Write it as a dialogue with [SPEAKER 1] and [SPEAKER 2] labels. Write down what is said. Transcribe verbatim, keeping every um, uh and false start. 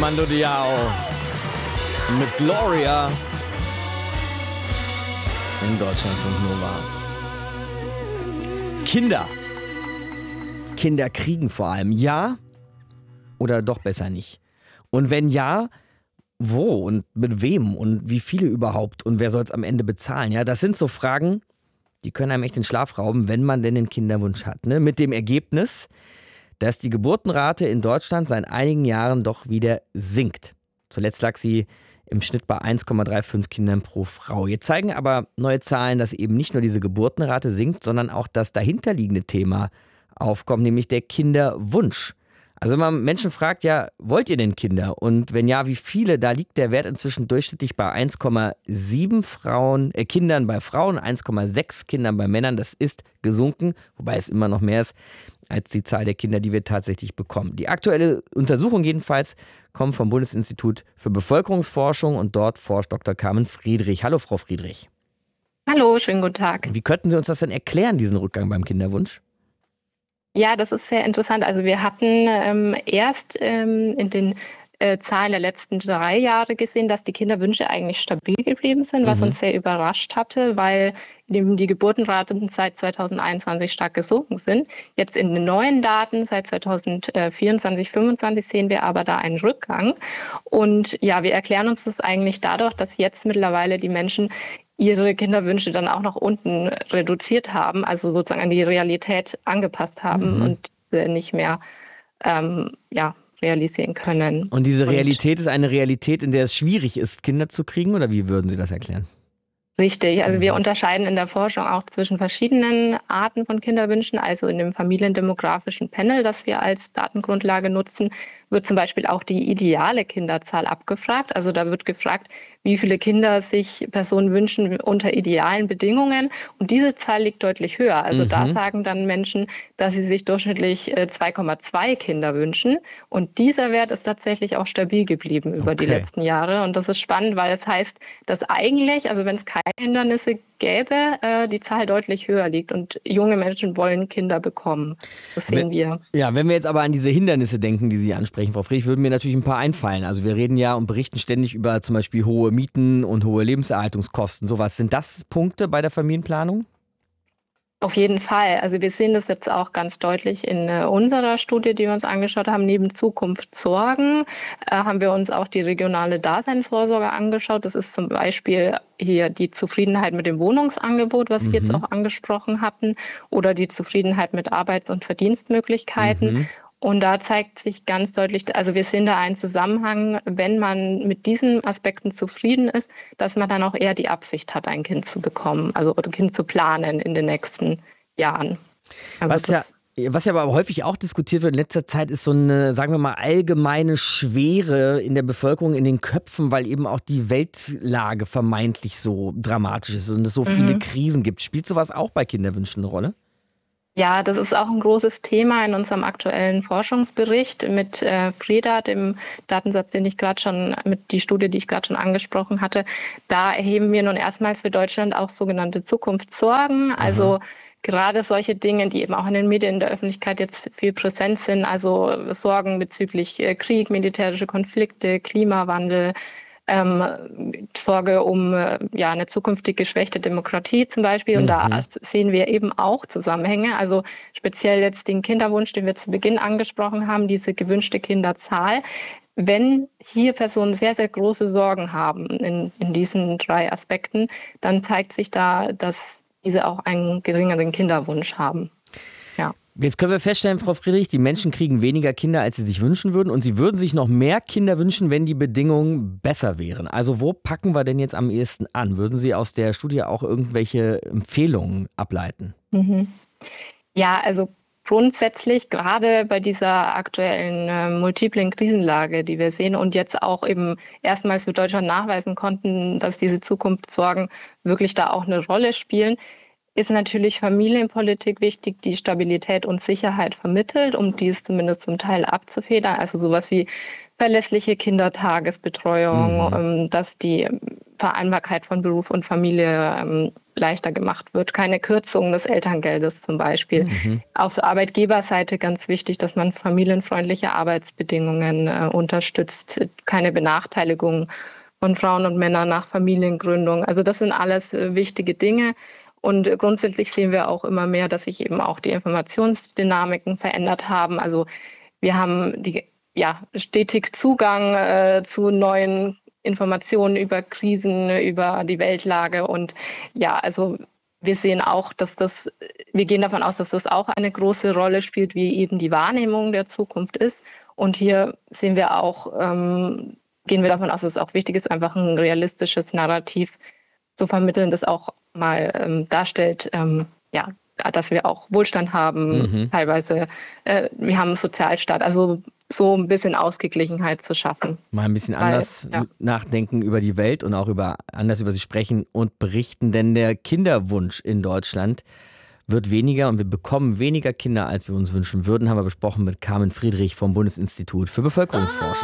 [SPEAKER 1] Mando Diao mit Gloria in Deutschlandfunk Nova. Kinder. Kinder kriegen vor allem. Ja oder doch besser nicht? Und wenn ja, wo und mit wem und wie viele überhaupt und wer soll es am Ende bezahlen? Ja, das sind so Fragen, die können einem echt den Schlaf rauben, wenn man denn einen Kinderwunsch hat. Ne? Mit dem Ergebnis, dass die Geburtenrate in Deutschland seit einigen Jahren doch wieder sinkt. Zuletzt lag sie im Schnitt bei eins Komma fünfunddreißig Kindern pro Frau. Jetzt zeigen aber neue Zahlen, dass eben nicht nur diese Geburtenrate sinkt, sondern auch das dahinterliegende Thema aufkommt, nämlich der Kinderwunsch. Also wenn man Menschen fragt, ja, wollt ihr denn Kinder? Und wenn ja, wie viele? Da liegt der Wert inzwischen durchschnittlich bei eins Komma sieben Frauen, äh, Kindern bei Frauen, eins Komma sechs Kindern bei Männern. Das ist gesunken, wobei es immer noch mehr ist als die Zahl der Kinder, die wir tatsächlich bekommen. Die aktuelle Untersuchung jedenfalls kommt vom Bundesinstitut für Bevölkerungsforschung und dort forscht Doktor Carmen Friedrich. Hallo, Frau Friedrich.
[SPEAKER 2] Hallo, schönen guten Tag.
[SPEAKER 1] Wie könnten Sie uns das denn erklären, diesen Rückgang beim Kinderwunsch?
[SPEAKER 2] Ja, das ist sehr interessant. Also wir hatten ähm, erst ähm, in den äh, Zahlen der letzten drei Jahre gesehen, dass die Kinderwünsche eigentlich stabil geblieben sind, was
[SPEAKER 1] Mhm.
[SPEAKER 2] uns sehr überrascht hatte, weil eben die Geburtenraten seit zweitausendeinundzwanzig stark gesunken sind. Jetzt in den neuen Daten seit zweitausendvierundzwanzig, fünfundzwanzig sehen wir aber da einen Rückgang. Und ja, wir erklären uns das eigentlich dadurch, dass jetzt mittlerweile die Menschen ihre Kinderwünsche dann auch nach unten reduziert haben, also sozusagen an die Realität angepasst haben
[SPEAKER 1] Mhm.
[SPEAKER 2] und äh, nicht mehr ähm, ja, realisieren können.
[SPEAKER 1] Und diese
[SPEAKER 2] Und
[SPEAKER 1] Realität ist eine Realität, in der es schwierig ist, Kinder zu kriegen, oder wie würden Sie das erklären?
[SPEAKER 2] Richtig, also wir
[SPEAKER 1] Mhm.
[SPEAKER 2] unterscheiden in der Forschung auch zwischen verschiedenen Arten von Kinderwünschen. Also in dem familiendemografischen Panel, das wir als Datengrundlage nutzen, wird zum Beispiel auch die ideale Kinderzahl abgefragt. Also da wird gefragt, wie viele Kinder sich Personen wünschen unter idealen Bedingungen. Und diese Zahl liegt deutlich höher. Also da
[SPEAKER 1] Mhm.
[SPEAKER 2] sagen dann Menschen, dass sie sich durchschnittlich äh, zwei Komma zwei Kinder wünschen. Und dieser Wert ist tatsächlich auch stabil geblieben über die
[SPEAKER 1] Okay.
[SPEAKER 2] letzten Jahre. Und das ist spannend, weil es heißt, dass eigentlich, also wenn es keine Hindernisse gäbe, äh, die Zahl deutlich höher liegt. Und junge Menschen wollen Kinder bekommen. Das
[SPEAKER 1] We-
[SPEAKER 2] sehen wir.
[SPEAKER 1] Ja, wenn wir jetzt aber an diese Hindernisse denken, die Sie ansprechen, Frau Friedrich, würden mir natürlich ein paar einfallen. Also wir reden ja und berichten ständig über zum Beispiel hohe Mieten und hohe Lebenserhaltungskosten, sowas. Sind das Punkte bei der Familienplanung?
[SPEAKER 2] Auf jeden Fall. Also wir sehen das jetzt auch ganz deutlich in äh, unserer Studie, die wir uns angeschaut haben. Neben Zukunftssorgen äh, haben wir uns auch die regionale Daseinsvorsorge angeschaut. Das ist zum Beispiel hier die Zufriedenheit mit dem Wohnungsangebot, was Sie jetzt
[SPEAKER 1] Mhm.
[SPEAKER 2] auch angesprochen hatten, oder die Zufriedenheit mit Arbeits- und Verdienstmöglichkeiten.
[SPEAKER 1] Mhm.
[SPEAKER 2] Und da zeigt sich ganz deutlich, also wir sehen da einen Zusammenhang, wenn man mit diesen Aspekten zufrieden ist, dass man dann auch eher die Absicht hat, ein Kind zu bekommen, also oder ein Kind zu planen in den nächsten Jahren. Also
[SPEAKER 1] Was ja,
[SPEAKER 2] das,
[SPEAKER 1] was ja aber häufig auch diskutiert wird in letzter Zeit, ist so eine, sagen wir mal, allgemeine Schwere in der Bevölkerung, in den Köpfen, weil eben auch die Weltlage vermeintlich so dramatisch ist und es so viele
[SPEAKER 2] mhm.
[SPEAKER 1] Krisen gibt. Spielt sowas auch bei Kinderwünschen eine Rolle?
[SPEAKER 2] Ja, das ist auch ein großes Thema in unserem aktuellen Forschungsbericht mit äh, FREDA, dem Datensatz, den ich gerade schon, mit die Studie, die ich gerade schon angesprochen hatte. Da erheben wir nun erstmals für Deutschland auch sogenannte Zukunftssorgen.
[SPEAKER 1] Aha.
[SPEAKER 2] Also gerade solche Dinge, die eben auch in den Medien in der Öffentlichkeit jetzt viel präsent sind, also Sorgen bezüglich äh, Krieg, militärische Konflikte, Klimawandel, ähm, Sorge um äh, ja, eine zukünftig geschwächte Demokratie zum Beispiel. Und da
[SPEAKER 1] Mhm.
[SPEAKER 2] sehen wir eben auch Zusammenhänge. Also speziell jetzt den Kinderwunsch, den wir zu Beginn angesprochen haben, diese gewünschte Kinderzahl. Wenn hier Personen sehr, sehr große Sorgen haben in, in diesen drei Aspekten, dann zeigt sich da, dass diese auch einen geringeren Kinderwunsch haben. Ja.
[SPEAKER 1] Jetzt können wir feststellen, Frau Friedrich, die Menschen kriegen weniger Kinder, als sie sich wünschen würden. Und sie würden sich noch mehr Kinder wünschen, wenn die Bedingungen besser wären. Also wo packen wir denn jetzt am ehesten an? Würden Sie aus der Studie auch irgendwelche Empfehlungen ableiten?
[SPEAKER 2] Mhm. Ja, also grundsätzlich gerade bei dieser aktuellen äh, multiplen Krisenlage, die wir sehen und jetzt auch eben erstmals für Deutschland nachweisen konnten, dass diese Zukunftssorgen wirklich da auch eine Rolle spielen, ist natürlich Familienpolitik wichtig, die Stabilität und Sicherheit vermittelt, um dies zumindest zum Teil abzufedern. Also sowas wie verlässliche Kindertagesbetreuung,
[SPEAKER 1] Mhm.
[SPEAKER 2] ähm, dass die Vereinbarkeit von Beruf und Familie ähm, leichter gemacht wird. Keine Kürzung des Elterngeldes zum Beispiel. Mhm. Auf Arbeitgeberseite ganz wichtig, dass man familienfreundliche Arbeitsbedingungen äh, unterstützt, keine Benachteiligung von Frauen und Männern nach Familiengründung. Also das sind alles äh, wichtige Dinge. Und äh, grundsätzlich sehen wir auch immer mehr, dass sich eben auch die Informationsdynamiken verändert haben. Also wir haben die, ja, stetig Zugang äh, zu neuen Informationen über Krisen, über die Weltlage. Und ja, also wir sehen auch, dass das, wir gehen davon aus, dass das auch eine große Rolle spielt, wie eben die Wahrnehmung der Zukunft ist. Und hier sehen wir auch, ähm, gehen wir davon aus, dass es auch wichtig ist, einfach ein realistisches Narrativ zu vermitteln, das auch mal ähm, darstellt, ähm, ja, dass wir auch Wohlstand haben, mhm. teilweise, äh, wir haben einen Sozialstaat, also so ein bisschen Ausgeglichenheit zu schaffen.
[SPEAKER 1] Mal ein bisschen Weil, anders ja. nachdenken über die Welt und auch über anders über sie sprechen und berichten, denn der Kinderwunsch in Deutschland wird weniger und wir bekommen weniger Kinder, als wir uns wünschen würden, haben wir besprochen mit Carmen Friedrich vom Bundesinstitut für Bevölkerungsforschung.